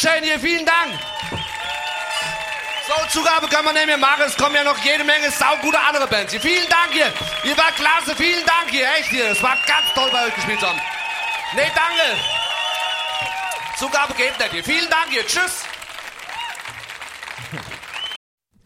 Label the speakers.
Speaker 1: Dankeschön hier, vielen Dank. So, Zugabe können wir nicht mehr machen. Es kommen ja noch jede Menge saugute andere Bands hier. Vielen Dank hier. Ihr wart klasse, vielen Dank hier. Echt hier. Es war ganz toll, bei euch gespielt zu haben. Nee, danke. Zugabe geht nicht hier. Vielen Dank hier. Tschüss.